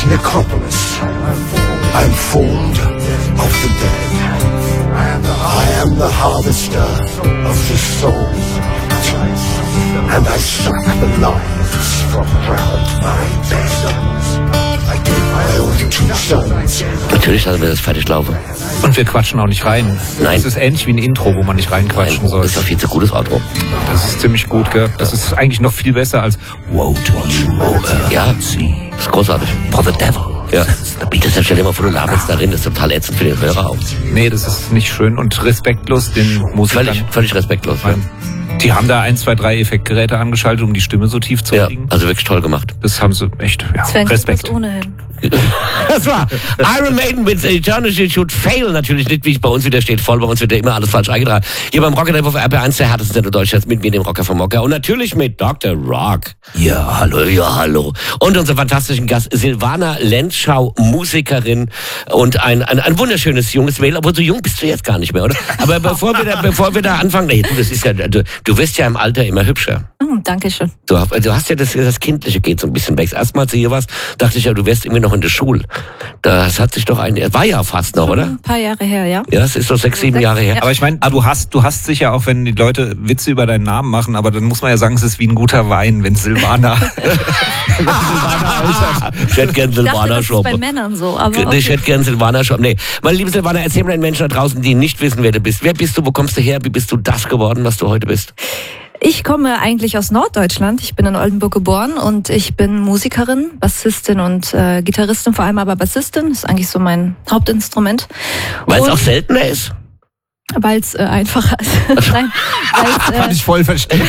this necropolis. I'm formed of the dead. I am the harvester of the soul. And I suck the lives from around my bed. I gave my only 2 sons. Natürlich lassen wir das fertig laufen. Und wir quatschen auch nicht rein. Nein. Das ist ähnlich wie ein Intro, wo man nicht reinquatschen soll. Das ist doch viel zu gutes Outro. Das ist ziemlich gut, gell? Das ist eigentlich noch viel besser als Woe to you, Ja, das ist großartig. For the devil. Ja. Das stell dir mal vor, du laberst darin, das ist total ätzend für den Hörer auch. Nee, das ist nicht schön und respektlos den Musikern. Völlig respektlos. Ja. Die haben da 1, 2, 3 Effektgeräte angeschaltet, um die Stimme so tief zu kriegen. Also wirklich toll gemacht. Das haben sie echt, Respekt. Ohnehin. Das war Iron Maiden with Eternity Should Fail. Natürlich nicht, wie es bei uns wieder steht, voll. Bei uns wird ja immer alles falsch eingetragen. Hier beim Rocket auf RP1, der härtesten Sender Deutschlands, mit mir, dem Rocker vom Mocker. Und natürlich mit Dr. Rock. Ja, hallo. Und unserem fantastischen Gast, Silvana Lenzschau, Musikerin und ein wunderschönes junges Mädel. Obwohl, so jung bist du jetzt gar nicht mehr, oder? Aber bevor wir da anfangen, das ist ja, du wirst ja im Alter immer hübscher. Dankeschön. Du hast ja das Kindliche geht so ein bisschen weg. Erstmal als du hier warst, dachte ich ja, du wärst irgendwie noch in der Schule. Das hat sich doch war ja fast noch, oder? Ein paar Jahre her, ja. Ja, es ist so 6, 7 Jahre her. Aber ich meine, du hast sicher auch, wenn die Leute Witze über deinen Namen machen, aber dann muss man ja sagen, es ist wie ein guter Wein, wenn Silvana altert. Ich hätte gern Silvana Shop. Das ist bei Männern so, aber okay. Ich hätte gern Silvana Shop. Nee, meine liebe Silvana, erzähl mal den Menschen da draußen, die nicht wissen, wer du bist. Wer bist du, wo kommst du her, wie bist du das geworden, was du heute bist? Ich komme eigentlich aus Norddeutschland. Ich bin in Oldenburg geboren und ich bin Musikerin, Bassistin und Gitarristin, vor allem aber Bassistin. Das ist eigentlich so mein Hauptinstrument. Weil es auch seltener ist? Weil es einfacher ist. Nein, kann ich voll verstehen.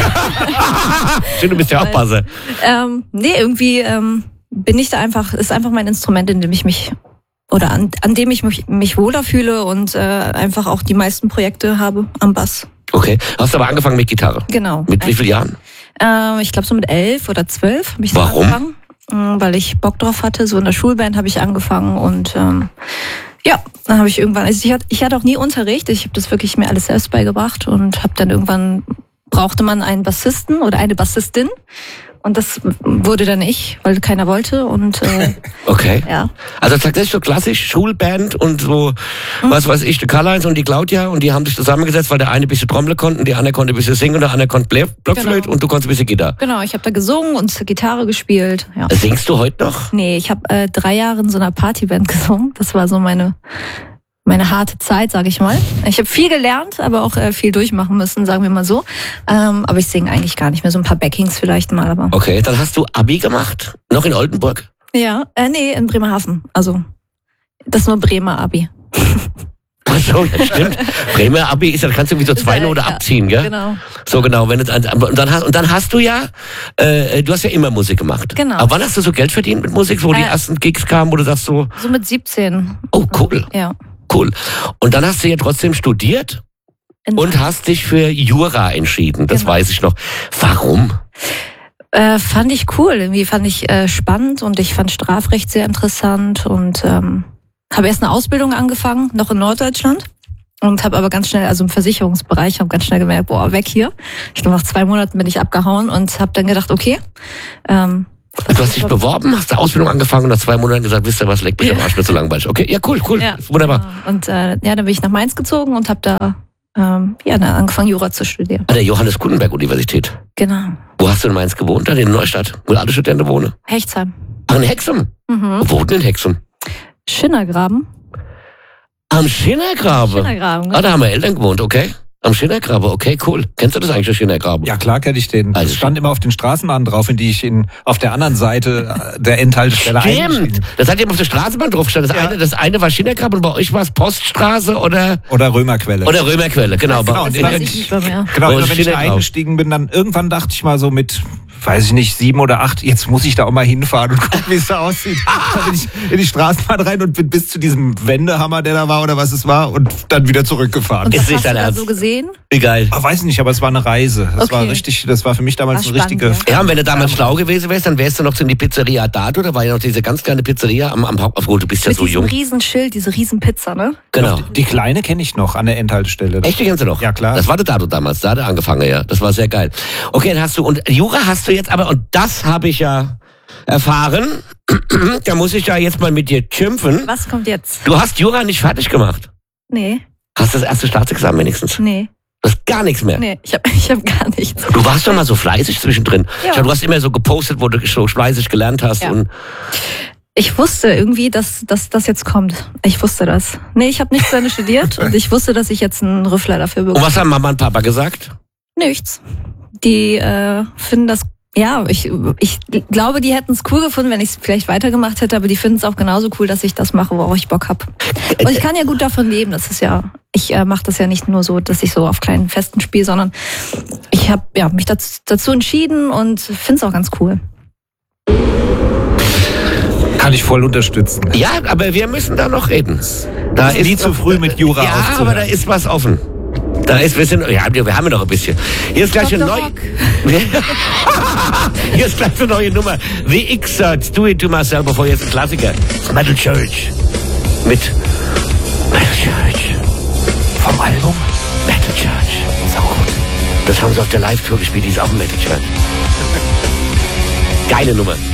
Schön, du bist ja auch Basse. Nee, irgendwie bin ich da einfach, ist einfach mein Instrument, in dem ich mich oder an dem ich mich wohler fühle und einfach auch die meisten Projekte habe am Bass. Okay, hast du aber angefangen mit Gitarre? Genau. Mit wie vielen Jahren? Ich glaube so mit 11 oder 12 habe ich Warum? angefangen. Weil ich Bock drauf hatte. So in der Schulband habe ich angefangen und dann habe ich irgendwann, also ich hatte auch nie Unterricht, ich habe das wirklich mir alles selbst beigebracht und habe dann irgendwann, brauchte man einen Bassisten oder eine Bassistin. Und das wurde dann ich, weil keiner wollte und okay. Ja. Also tatsächlich so klassisch Schulband und so, was weiß ich, die Karl-Heinz und die Claudia und die haben sich zusammengesetzt, weil der eine ein bisschen Trommel konnten, die andere konnte ein bisschen singen und der andere konnte Blockflöte und du konntest ein bisschen Gitarre. Genau, ich habe da gesungen und Gitarre gespielt. Ja. Singst du heute noch? Nee, ich habe 3 Jahre in so einer Partyband gesungen. Das war so meine harte Zeit, sage ich mal. Ich habe viel gelernt, aber auch viel durchmachen müssen, sagen wir mal so. Aber ich singe eigentlich gar nicht mehr. So ein paar Backings vielleicht mal. Aber okay, dann hast du Abi gemacht? Noch in Oldenburg? Ja, nee, in Bremerhaven. Also, das ist nur Bremer Abi. Ach so, das stimmt. Bremer Abi ist, dann kannst du wie so 2 Note abziehen, gell? Genau. So genau. Und dann hast du ja, du hast ja immer Musik gemacht. Genau. Aber wann hast du so Geld verdient mit Musik, wo die ersten Gigs kamen, wo du sagst so... So mit 17. Oh, cool. Ja. Cool. Und dann hast du ja trotzdem studiert und hast dich für Jura entschieden. Das weiß ich noch. Warum? Fand ich cool. Irgendwie fand ich spannend und ich fand Strafrecht sehr interessant und habe erst eine Ausbildung angefangen, noch in Norddeutschland. Und habe aber ganz schnell, also im Versicherungsbereich, habe ganz schnell gemerkt, weg hier. Ich glaube, nach 2 Monaten bin ich abgehauen und habe dann gedacht, okay, du hast dich beworben, hast eine Ausbildung angefangen und nach 2 Monaten gesagt, wisst ihr was, leck mich am Arsch, mir zu langweilig. Okay, ja, cool, ja, wunderbar. Und dann bin ich nach Mainz gezogen und habe da dann angefangen, Jura zu studieren. An der Johannes Gutenberg-Universität. Genau. Wo hast du in Mainz gewohnt? Dann in Neustadt, wo alle Studenten wohnen. Hechtsheim. Ach, in Hexum? Wo wohnt in Hexum? Schinnergraben. Am Schinnergraben? Schinnergraben, genau. Ah, da haben wir Eltern gewohnt, okay. Am Schinnergraben, okay, cool. Kennst du das eigentlich, der Schinnergraben? Ja, klar kenne ich den. Also das stand immer auf den Straßenbahnen drauf, in die ich auf der anderen Seite der Endhaltestelle eingestiegen. Stimmt, das hat ja auf der Straßenbahn drauf gestanden. Das eine war Schinnergraben und bei euch war es Poststraße oder Römerquelle. Oder Römerquelle, genau. Genau, das weiß ich nicht mehr. Genau, wenn ich da eingestiegen bin, dann irgendwann dachte ich mal so mit, weiß ich nicht, 7 oder 8, jetzt muss ich da auch mal hinfahren und gucken, wie es da aussieht. Dann bin ich in die Straßenbahn rein und bin bis zu diesem Wendehammer, der da war oder was es war, und dann wieder zurückgefahren. Und Ist was nicht hast du dein da Ernst? so gesehen? Wie geil. Weiß nicht, aber es war eine Reise. Das war für mich damals eine spannend, richtige... Ja, und wenn du damals schlau gewesen wärst, dann wärst du noch in die Pizzeria Dato, da war ja noch diese ganz kleine Pizzeria am Hauptbahnhof. Du bist ja Mit so jung. diesem Riesenschild, diese Riesenpizza, ne? Genau. Die kleine kenne ich noch an der Endhaltestelle. Echt, die kennst du noch? Ja, klar. Das war der Dato damals, da hat er angefangen, ja. Das war sehr geil. Okay, dann hast du, und Jura hast du jetzt aber, und das habe ich ja erfahren. Da muss ich ja jetzt mal mit dir schimpfen. Was kommt jetzt? Du hast Jura nicht fertig gemacht. Nee, Hast das erste Staatsexamen wenigstens. nee, Du hast gar nichts mehr. nee, ich hab gar nichts. Du warst doch mal so fleißig zwischendrin. Ja. Du hast immer so gepostet, wo du so fleißig gelernt hast. Ja. Und Ich wusste irgendwie, dass das jetzt kommt. Ich wusste das. Nee, ich habe nichts zu Ende studiert und ich wusste, dass ich jetzt einen Rüffler dafür bekomme. was haben Mama und Papa gesagt? Nichts. Die finden das, ja, ich glaube, die hätten es cool gefunden, wenn ich es vielleicht weitergemacht hätte, aber die finden es auch genauso cool, dass ich das mache, worauf ich Bock habe. Und ich kann ja gut davon leben. Das ist ja, ich mache das ja nicht nur so, dass ich so auf kleinen Festen spiele, sondern ich habe mich dazu entschieden und finde es auch ganz cool. Kann ich voll unterstützen. Ja, aber wir müssen da noch reden. Da ist Nie zu früh mit Jura Ja, aufzuhören. aber da ist was offen. Wir haben ja noch ein bisschen. Hier ist gleich eine Dr. neue. Rock. Hier ist gleich eine neue Nummer. The X-Search, Do It To Myself, bevor jetzt ein Klassiker. Metal Church. Mit Metal Church. Vom Album? Metal Church. So gut. Das haben sie auf der Live-Tour gespielt, die ist auch ein Metal Church. Geile Nummer.